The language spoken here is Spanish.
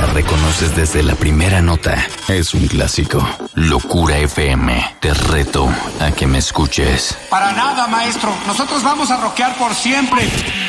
reconoces desde la primera nota. Es un clásico. Locura FM. Te reto a que me escuches. Para nada, maestro. Nosotros vamos a rockear por siempre.